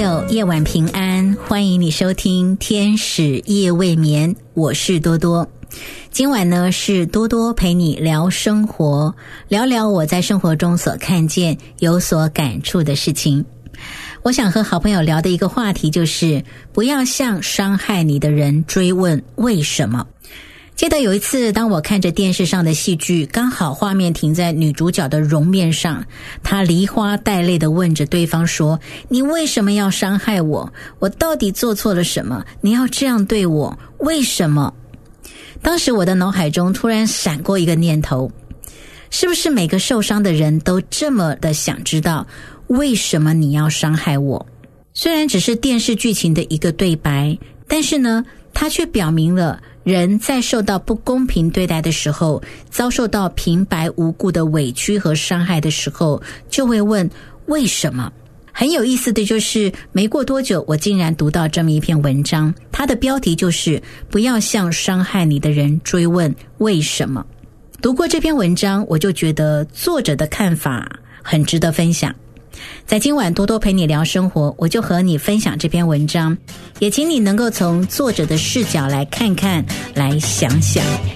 友，夜晚平安，欢迎你收听天使夜未眠，我是多多。今晚呢是多多陪你聊生活，聊聊我在生活中所看见有所感触的事情。我想和好朋友聊的一个话题就是不要向伤害你的人追问为什么。记得有一次，当我看着电视上的戏剧，刚好画面停在女主角的容面上，她梨花带泪地问着对方说，你为什么要伤害我？我到底做错了什么？你要这样对我？为什么？当时我的脑海中突然闪过一个念头，是不是每个受伤的人都这么的想知道为什么你要伤害我？虽然只是电视剧情的一个对白，但是呢，它却表明了人在受到不公平对待的时候，遭受到平白无故的委屈和伤害的时候，就会问为什么。很有意思的就是，没过多久，我竟然读到这么一篇文章，它的标题就是不要向伤害你的人追问为什么。读过这篇文章，我就觉得作者的看法很值得分享。在今晚多多陪你聊生活，我就和你分享这篇文章，也请你能够从作者的视角来看看，来想想。